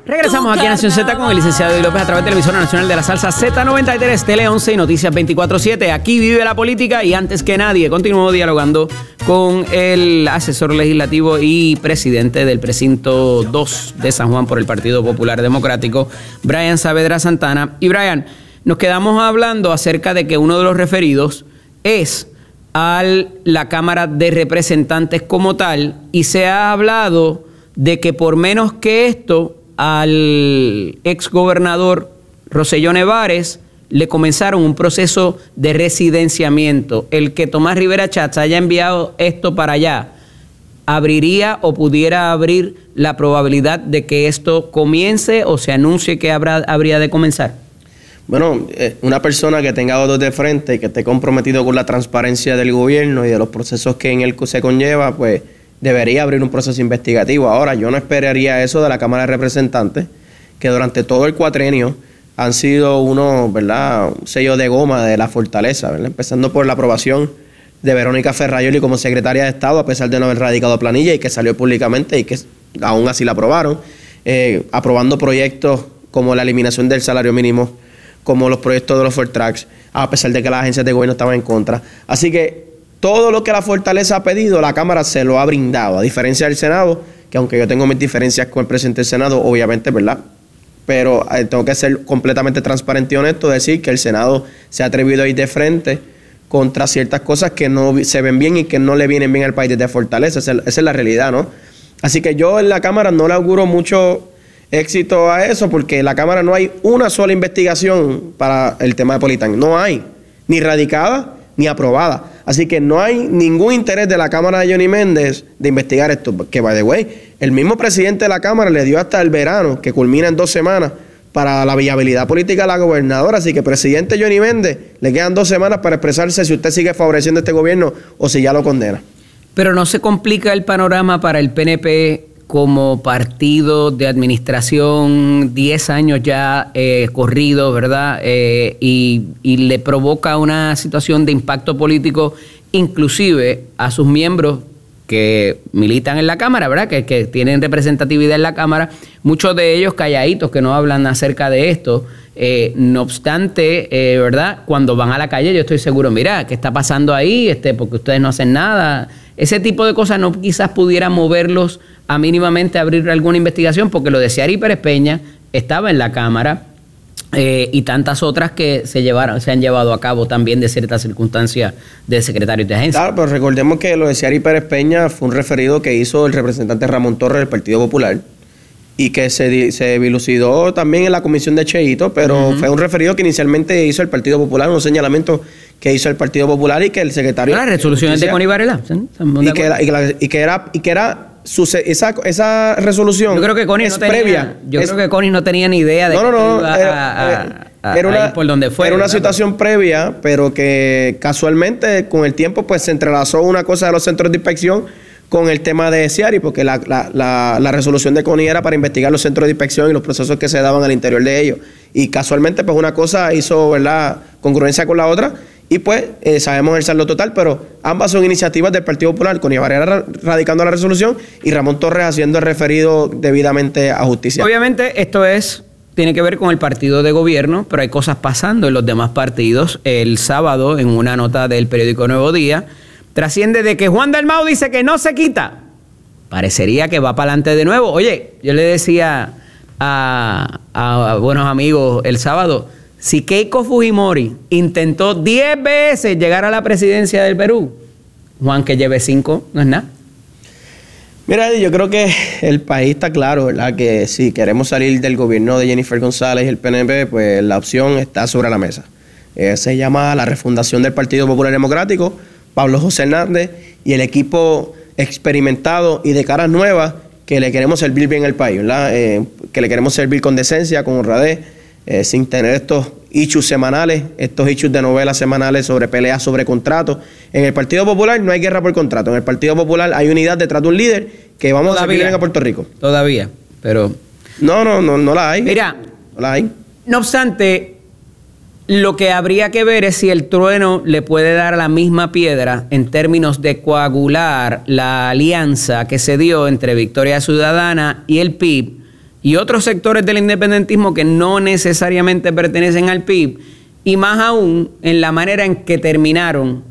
Regresamos aquí a Nación Z con el licenciado Eddie López a través de Televisora Nacional de la Salsa Z93, Tele 11 y Noticias 24/7. Aquí vive la política y antes que nadie continuamos dialogando con el asesor legislativo y presidente del precinto 2 de San Juan por el Partido Popular Democrático, Brian Saavedra Santana. Y Brian, nos quedamos hablando acerca de que uno de los referidos es a la Cámara de Representantes como tal y se ha hablado de que por menos que esto al exgobernador Rosselló Nevares le comenzaron un proceso de residenciamiento. El que Tomás Rivera Schatz haya enviado esto para allá, ¿abriría o pudiera abrir la probabilidad de que esto comience o se anuncie que habría de comenzar? Bueno, una persona que tenga dos de frente y que esté comprometido con la transparencia del gobierno y de los procesos que en él se conlleva, pues debería abrir un proceso investigativo. Ahora, yo no esperaría eso de la Cámara de Representantes, que durante todo el cuatrenio han sido unos, ¿verdad?, un sello de goma de la fortaleza, ¿verdad?, empezando por la aprobación de Verónica Ferrayoli como secretaria de Estado, a pesar de no haber radicado planilla y que salió públicamente y que aún así la aprobaron, aprobando proyectos como la eliminación del salario mínimo, como los proyectos de los Ford Tracks, a pesar de que las agencias de gobierno estaban en contra. Así que todo lo que la fortaleza ha pedido, la Cámara se lo ha brindado, a diferencia del Senado, que aunque yo tengo mis diferencias con el presidente del Senado, obviamente, ¿verdad?, pero tengo que ser completamente transparente y honesto, decir que el Senado se ha atrevido a ir de frente contra ciertas cosas que no se ven bien y que no le vienen bien al país desde fortaleza. Esa es la realidad, ¿no? Así que yo en la Cámara no le auguro mucho éxito a eso, porque en la Cámara no hay una sola investigación para el tema de Politán. No hay, ni radicada ni aprobada. Así que no hay ningún interés de la Cámara de Johnny Méndez de investigar esto. Que, by the way, el mismo presidente de la Cámara le dio hasta el verano, que culmina en 2 semanas, para la viabilidad política de la gobernadora. Así que, presidente Johnny Méndez, le quedan 2 semanas para expresarse si usted sigue favoreciendo este gobierno o si ya lo condena. Pero no se complica el panorama para el PNP como partido de administración, 10 años ya corrido, ¿verdad? Y le provoca una situación de impacto político, inclusive a sus miembros que militan en la Cámara, ¿verdad? Que tienen representatividad en la Cámara, muchos de ellos calladitos que no hablan acerca de esto. No obstante, ¿verdad?, cuando van a la calle yo estoy seguro, mira, ¿qué está pasando ahí? Porque ustedes no hacen nada. Ese tipo de cosas no quizás pudiera moverlos a mínimamente abrir alguna investigación, porque lo de Ciari Pérez Peña estaba en la Cámara y tantas otras que se han llevado a cabo también de ciertas circunstancias de secretarios de agencia. Claro, pero recordemos que lo de Ciari Pérez Peña fue un referido que hizo el representante Ramón Torres del Partido Popular y que se dilucidó también en la comisión de Cheito, pero fue un referido que inicialmente hizo el Partido Popular, unos señalamientos que hizo el Partido Popular y que el secretario... Las resoluciones de Connie Varela. Y que era esa resolución. Yo creo que Connie creo que Connie no tenía ni idea de era por donde fue. Era una situación previa, pero que casualmente con el tiempo pues se entrelazó una cosa de los centros de inspección con el tema de Ciari, porque la resolución de Connie era para investigar los centros de inspección y los procesos que se daban al interior de ellos. Y casualmente pues una cosa hizo, ¿verdad?, congruencia con la otra. Y pues sabemos el saldo total, pero ambas son iniciativas del Partido Popular, Connie Varela radicando la resolución y Ramón Torres haciendo el referido debidamente a justicia. Obviamente esto tiene que ver con el partido de gobierno, pero hay cosas pasando en los demás partidos. El sábado, en una nota del periódico Nuevo Día, trasciende de que Juan Dalmau dice que no se quita. Parecería que va para adelante de nuevo. Oye, yo le decía a buenos amigos el sábado, si Keiko Fujimori intentó 10 veces llegar a la presidencia del Perú, Juan que lleve 5 no es nada. Mira, yo creo que el país está claro, ¿verdad?, que si queremos salir del gobierno de Jennifer González y el PNP, pues la opción está sobre la mesa. Se llama la refundación del Partido Popular Democrático, Pablo José Hernández y el equipo experimentado y de caras nuevas que le queremos servir bien al país, ¿verdad? Que le queremos servir con decencia, con honradez, sin tener estos issues semanales, estos issues de novelas semanales sobre peleas sobre contratos. En el Partido Popular no hay guerra por contrato. En el Partido Popular hay unidad detrás de un líder que vamos a servir bien a Puerto Rico. Todavía, pero... No la hay. Mira, no la hay. No obstante, lo que habría que ver es si el trueno le puede dar a la misma piedra en términos de coagular la alianza que se dio entre Victoria Ciudadana y el PIB y otros sectores del independentismo que no necesariamente pertenecen al PIB, y más aún en la manera en que terminaron,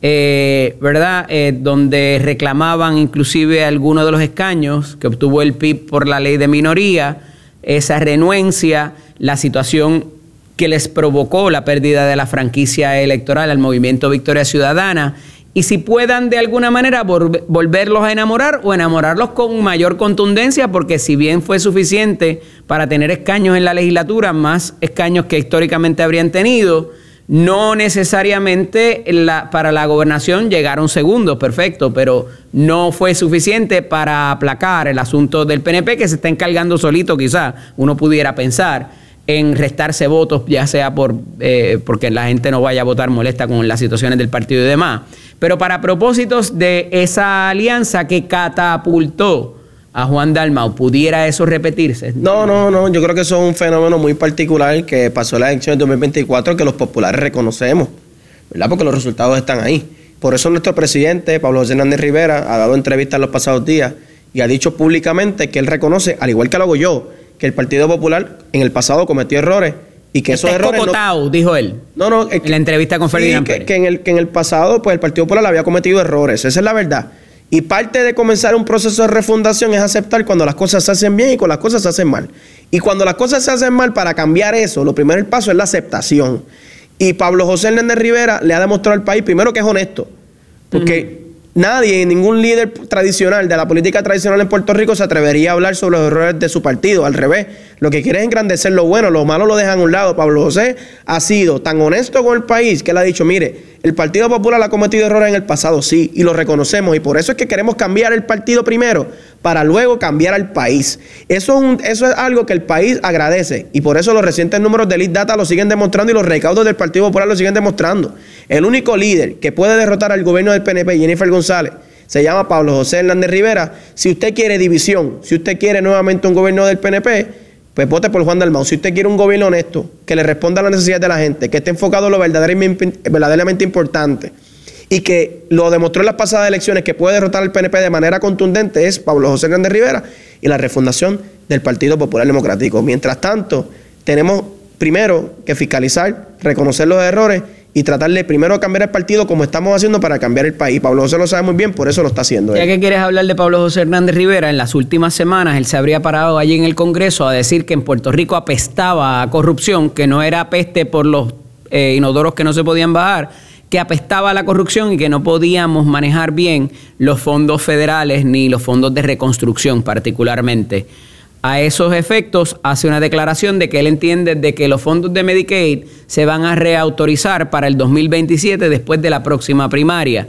¿verdad? Donde reclamaban inclusive algunos de los escaños que obtuvo el PIB por la ley de minoría, esa renuencia, la situación que les provocó la pérdida de la franquicia electoral al movimiento Victoria Ciudadana, y si puedan de alguna manera volverlos a enamorar o enamorarlos con mayor contundencia, porque si bien fue suficiente para tener escaños en la legislatura, más escaños que históricamente habrían tenido, no necesariamente para la gobernación llegaron segundos, perfecto, pero no fue suficiente para aplacar el asunto del PNP, que se está encargando solito, quizás uno pudiera pensar en restarse votos, ya sea porque la gente no vaya a votar molesta con las situaciones del partido y demás. Pero para propósitos de esa alianza que catapultó a Juan Dalmau, ¿pudiera eso repetirse? No, yo creo que eso es un fenómeno muy particular que pasó en las elecciones de 2024, que los populares reconocemos, ¿verdad? Porque los resultados están ahí. Por eso nuestro presidente, Pablo José Hernández Rivera, ha dado entrevistas en los pasados días y ha dicho públicamente que él reconoce, al igual que lo hago yo, que el Partido Popular en el pasado cometió errores y que esos errores no, dijo él. En la entrevista con Ferdinand Pérez. Que en el pasado pues el Partido Popular había cometido errores, esa es la verdad. Y parte de comenzar un proceso de refundación es aceptar cuando las cosas se hacen bien y cuando las cosas se hacen mal. Y cuando las cosas se hacen mal, para cambiar eso, lo primero, el paso es la aceptación. Y Pablo José Hernández Rivera le ha demostrado al país, primero, que es honesto. Porque nadie, ningún líder tradicional de la política tradicional en Puerto Rico se atrevería a hablar sobre los errores de su partido. Al revés, lo que quiere es engrandecer lo bueno, lo malo lo dejan a un lado. Pablo José ha sido tan honesto con el país que él ha dicho, mire, el Partido Popular ha cometido errores en el pasado, sí, y lo reconocemos, y por eso es que queremos cambiar el partido primero, para luego cambiar al país. Eso es algo que el país agradece, y por eso los recientes números de Lead Data lo siguen demostrando y los recaudos del Partido Popular lo siguen demostrando. El único líder que puede derrotar al gobierno del PNP, Jennifer González, se llama Pablo José Hernández Rivera. Si usted quiere división, si usted quiere nuevamente un gobierno del PNP, pues vote por Juan Dalmau. Si usted quiere un gobierno honesto, que le responda a las necesidades de la gente, que esté enfocado en lo verdaderamente importante, y que lo demostró en las pasadas elecciones que puede derrotar al PNP de manera contundente, es Pablo José Hernández Rivera y la refundación del Partido Popular Democrático. Mientras tanto, tenemos primero que fiscalizar, reconocer los errores y tratar de primero cambiar el partido como estamos haciendo para cambiar el país. Pablo José lo sabe muy bien, por eso lo está haciendo. Ya que quieres hablar de Pablo José Hernández Rivera, en las últimas semanas él se habría parado allí en el Congreso a decir que en Puerto Rico apestaba a corrupción, que no era peste por los inodoros que no se podían bajar, que apestaba a la corrupción y que no podíamos manejar bien los fondos federales ni los fondos de reconstrucción particularmente. A esos efectos hace una declaración de que él entiende de que los fondos de Medicaid se van a reautorizar para el 2027 después de la próxima primaria.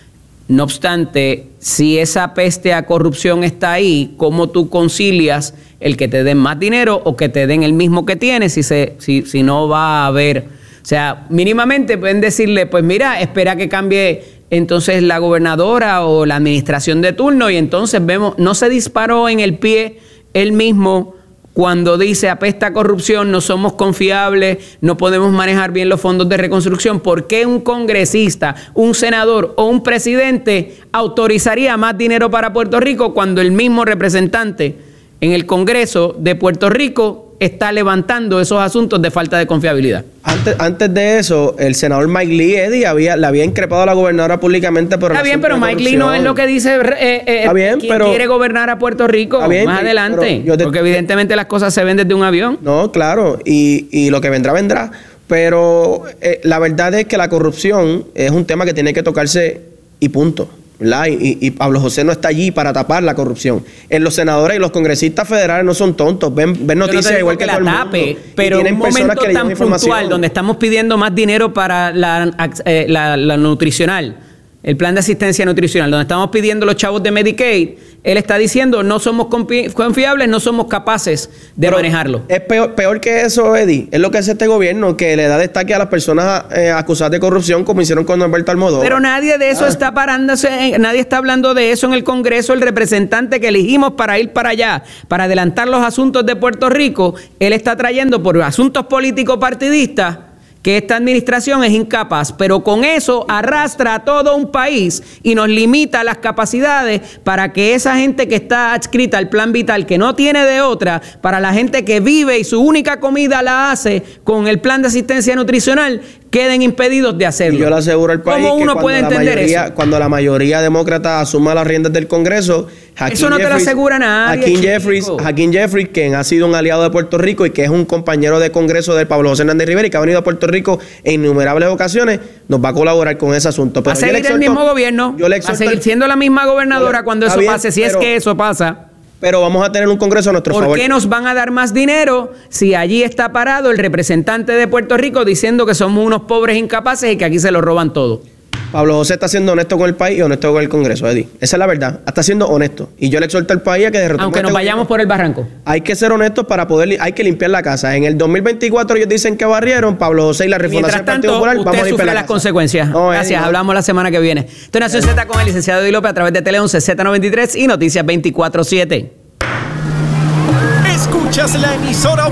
No obstante, si esa peste a corrupción está ahí, ¿cómo tú concilias el que te den más dinero o que te den el mismo que tienes si no va a haber? O sea, mínimamente pueden decirle, pues mira, espera que cambie entonces la gobernadora o la administración de turno y entonces vemos, no se disparó en el pie él mismo cuando dice apesta a corrupción, no somos confiables, no podemos manejar bien los fondos de reconstrucción. ¿Por qué un congresista, un senador o un presidente autorizaría más dinero para Puerto Rico cuando el mismo representante en el Congreso de Puerto Rico está levantando esos asuntos de falta de confiabilidad? Antes de eso, el senador Mike Lee, Eddie, le había increpado a la gobernadora públicamente por el Está bien, pero Mike Lee no es lo que dice quiere gobernar a Puerto Rico más adelante. Porque evidentemente las cosas se ven desde un avión. No, claro, y lo que vendrá, vendrá. Pero la verdad es que la corrupción es un tema que tiene que tocarse y punto, ¿verdad? Y Pablo José no está allí para tapar la corrupción. Los senadores y los congresistas federales no son tontos, ven noticias igual que todo el mundo. Pero en un momento tan puntual donde estamos pidiendo más dinero para la nutricional, el plan de asistencia nutricional, donde estamos pidiendo los chavos de Medicaid, él está diciendo no somos confiables, no somos capaces de manejarlo. Es peor que eso, Eddie. Es lo que hace este gobierno, que le da destaque a las personas acusadas de corrupción, como hicieron con Norberto Almodóvar. Pero nadie de eso está parándose, nadie está hablando de eso en el Congreso. El representante que elegimos para ir para allá, para adelantar los asuntos de Puerto Rico, él está trayendo por asuntos políticos partidistas que esta administración es incapaz, pero con eso arrastra a todo un país y nos limita las capacidades para que esa gente que está adscrita al Plan Vital, que no tiene de otra, para la gente que vive y su única comida la hace con el plan de asistencia nutricional, queden impedidos de hacerlo. Y yo le aseguro al país ¿Cómo uno puede entender eso? Cuando la mayoría demócrata asuma las riendas del Congreso, eso no te lo asegura nadie. Hakeem Jeffries, quien ha sido un aliado de Puerto Rico y que es un compañero de Congreso del Pablo José Hernández Rivera y que ha venido a Puerto Rico en innumerables ocasiones, nos va a colaborar con ese asunto. Pero va a seguir el mismo gobierno, va a seguir siendo la misma gobernadora cuando eso pase, si es que eso pasa. Pero vamos a tener un Congreso a nuestro favor. ¿Por qué nos van a dar más dinero si allí está parado el representante de Puerto Rico diciendo que somos unos pobres incapaces y que aquí se lo roban todo? Pablo José está siendo honesto con el país y honesto con el Congreso, Eddie. Esa es la verdad. Está siendo honesto. Y yo le exhorto al país a que derrotemos. Aunque nos vayamos por el barranco. Hay que ser honestos para poder... Hay que limpiar la casa. En el 2024 ellos dicen que barrieron. Pablo José y la Refundación del Partido Popular vamos a limpiar las consecuencias. No, gracias. Eddie, no. Hablamos la semana que viene. Esto es Nación Z con el licenciado Eddie López a través de Tele 11, Z93 y Noticias 24/7. Escuchas la emisora